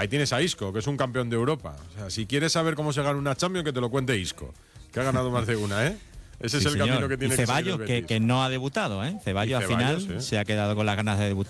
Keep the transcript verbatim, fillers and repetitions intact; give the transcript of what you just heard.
Ahí tienes a Isco, que es un campeón de Europa. O sea, si quieres saber cómo se gana una Champions, que te lo cuente Isco, que ha ganado más de una, ¿eh? Ese Sí, es el señor. camino que tiene y que Ceballos, seguir el que, Betis. que no ha debutado, ¿eh? Ceballos, Y al Ceballos, final sí. se ha quedado con las ganas de debutar.